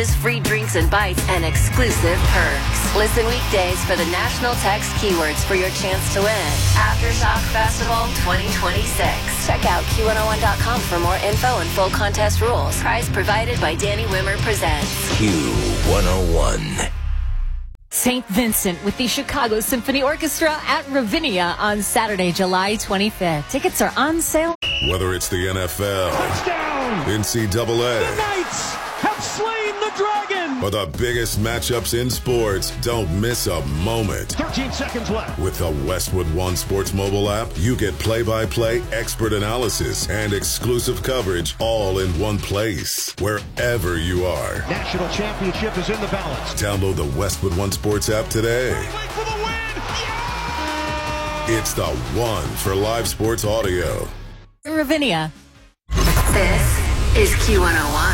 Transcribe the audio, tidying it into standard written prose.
free drinks and bites, and exclusive perks. Listen weekdays for the national text keywords for your chance to win. Aftershock Festival 2026. Check out Q101.com for more info and full contest rules. Prize provided by Danny Wimmer Presents. Q101. St. Vincent with the Chicago Symphony Orchestra at Ravinia on Saturday, July 25th. Tickets are on sale. Whether it's the NFL, touchdown, NCAA, the Knights have slain the dragon, or the biggest matchups in sports, don't miss a moment. 13 seconds left. With the Westwood One Sports mobile app, you get play-by-play expert analysis and exclusive coverage all in one place, wherever you are. National championship is in the balance. Download the Westwood One Sports app today. For the win! Yeah! It's the one for live sports audio. Ravinia. This is Q101.